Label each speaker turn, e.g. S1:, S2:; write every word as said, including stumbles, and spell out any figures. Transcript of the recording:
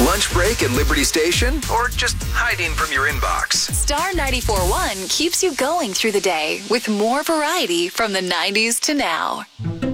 S1: Lunch break at Liberty Station, or just hiding from your inbox?
S2: Star ninety-four point one keeps you going through the day with more variety from the nineties to now.